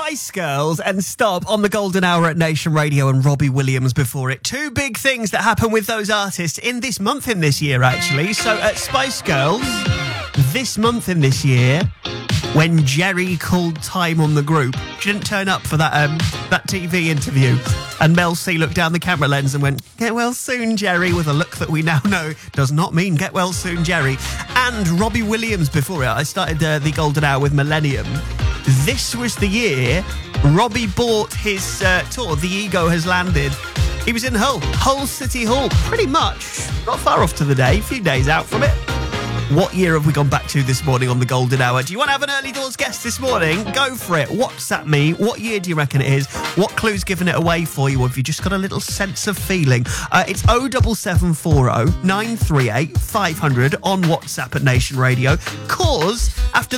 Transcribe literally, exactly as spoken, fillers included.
Spice Girls and Stop on the Golden Hour at Nation Radio, and Robbie Williams before it. Two big things that happen with those artists in this month in this year, actually. So at Spice Girls, this month in this year, when Jerry called time on the group, she didn't turn up for that um, that T V interview. And Mel C looked down the camera lens and went, "Get well soon, Jerry," with a look that we now know does not mean get well soon, Jerry. And Robbie Williams before it. I started uh, the Golden Hour with Millennium. This was the year Robbie bought his uh, tour, The Ego Has Landed. He was in Hull, Hull City Hall, pretty much. Not far off to the day, a few days out from it. What year have we gone back to this morning on the Golden Hour? Do you want to have an early doors guest this morning? Go for it. WhatsApp me. What year do you reckon it is? What clue's given it away for you? Or have you just got a little sense of feeling? Uh, it's oh seven seven four oh nine three eight five hundred on WhatsApp at Nation Radio. Cause after